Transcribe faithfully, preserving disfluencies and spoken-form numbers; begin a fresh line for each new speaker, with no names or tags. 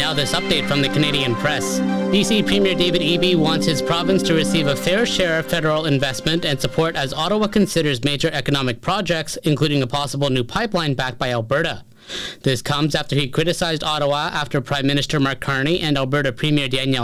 Now this update from the Canadian Press. B C Premier David Eby wants his province to receive a fair share of federal investment and support as Ottawa considers major economic projects, including a possible new pipeline backed by Alberta. This comes after he criticized Ottawa after Prime Minister Mark Carney and Alberta Premier Danielle